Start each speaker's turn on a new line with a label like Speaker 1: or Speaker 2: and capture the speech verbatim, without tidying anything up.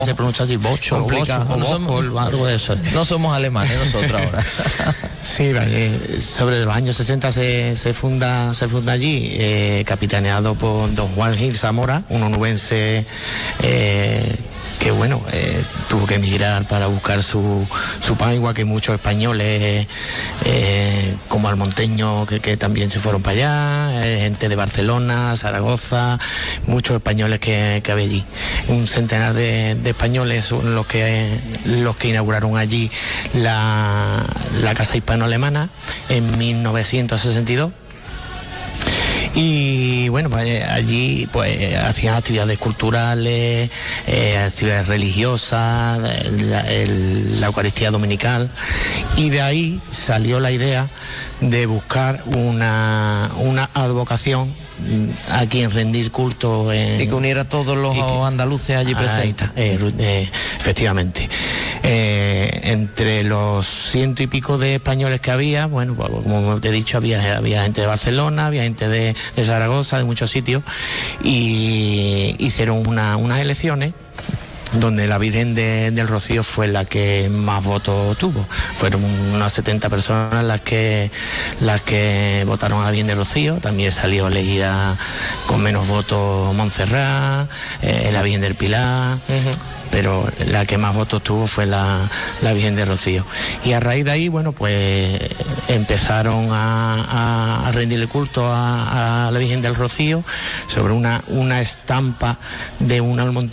Speaker 1: Se pronuncia así, bocho,
Speaker 2: complicado.
Speaker 1: bocho,
Speaker 2: No
Speaker 1: o
Speaker 2: somos-
Speaker 1: bocho, algo de eso.
Speaker 2: No somos alemanes nosotros ahora.
Speaker 1: Sí, eh, sobre los años sesenta se, se funda se funda allí, eh, capitaneado por don Juan Gil Zamora, un onubense eh, que bueno, eh, tuvo que emigrar para buscar su, su pan, igual que muchos españoles, eh, como almonteños que, que también se fueron para allá, eh, gente de Barcelona, Zaragoza, muchos españoles que, que había allí. Un centenar de, de españoles son los que, los que inauguraron allí la, la Casa Hispano-Alemana en mil novecientos sesenta y dos. Y bueno, pues allí pues hacían actividades culturales, eh, actividades religiosas, la, el- la Eucaristía dominical, y de ahí salió la idea de buscar una, una advocación mm, a quien rendir culto en,
Speaker 2: Y que uniera a todos los
Speaker 1: y que-
Speaker 2: andaluces allí
Speaker 1: Ahí
Speaker 2: presentes.
Speaker 1: está, eh, Ru- eh, efectivamente. Eh, entre los ciento y pico de españoles que había, bueno, pues, como te he dicho, había, había gente de Barcelona, había gente de, de Zaragoza, de muchos sitios, y hicieron una- unas elecciones donde la Virgen de- del Rocío fue la que más votos tuvo. Fueron unas setenta personas las que las que votaron a la Virgen del Rocío. También salió elegida con menos votos Montserrat, eh, la Virgen del Pilar. Pero la que más votos tuvo fue la, la Virgen de Rocío. Y a raíz de ahí, bueno, pues empezaron a, a- a rendirle culto a, a la Virgen del Rocío sobre una, una estampa de un almontén